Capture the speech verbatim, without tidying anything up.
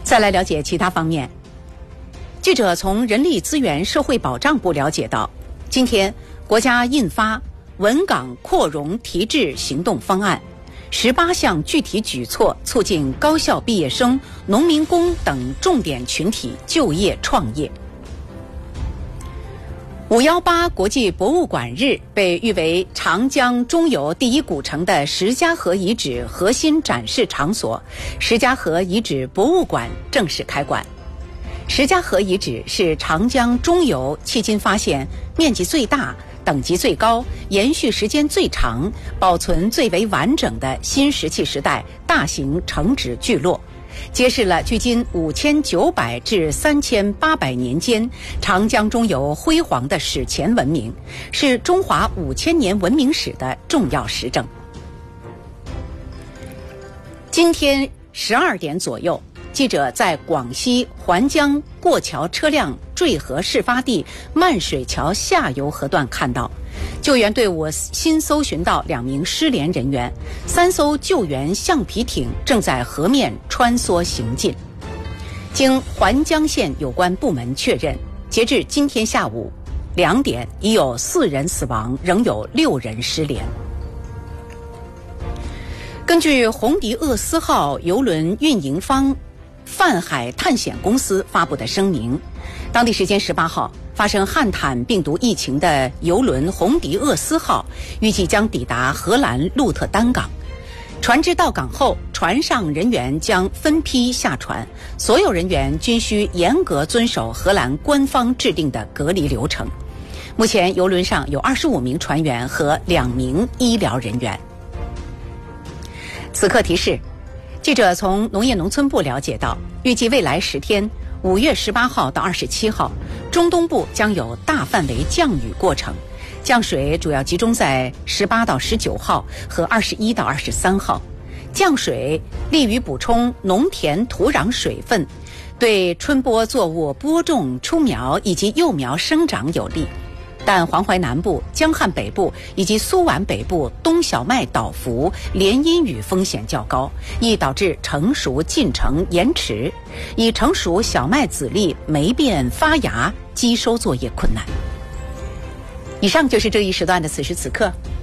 再来了解其他方面。记者从人力资源社会保障部了解到，今天国家印发稳岗扩容提质行动方案，十八项具体举措促进高校毕业生、农民工等重点群体就业创业。五一八国际博物馆日被誉为长江中游第一古城的石家河遗址核心展示场所石家河遗址博物馆正式开馆。石家河遗址是长江中游迄今发现面积最大、等级最高、延续时间最长、保存最为完整的新石器时代大型城址聚落，揭示了距今五千九百至三千八百年间长江中游辉煌的史前文明，是中华五千年文明史的重要实证。今天十二点左右，记者在广西环江过桥车辆坠河事发地漫水桥下游河段看到，救援队伍新搜寻到两名失联人员，三艘救援橡皮艇正在河面穿梭行进。经环江县有关部门确认，截至今天下午两点，已有四人死亡，仍有六人失联。根据红迪厄斯号邮轮运营方泛海探险公司发布的声明，当地时间十八号，发生汉坦病毒疫情的邮轮红迪厄斯号预计将抵达荷兰鹿特丹港。船只到港后，船上人员将分批下船，所有人员均需严格遵守荷兰官方制定的隔离流程。目前邮轮上有二十五名船员和两名医疗人员。此刻提示，记者从农业农村部了解到，预计未来十天，五月十八号到二十七号，中东部将有大范围降雨过程，降水主要集中在十八到十九号和二十一到二十三号。降水利于补充农田土壤水分，对春播作物播种、出苗以及幼苗生长有利。但黄淮南部、江汉北部以及苏皖北部冬小麦倒伏、连阴雨风险较高，易导致成熟进程延迟，已成熟小麦籽粒霉变发芽，机收作业困难。以上就是这一时段的此时此刻，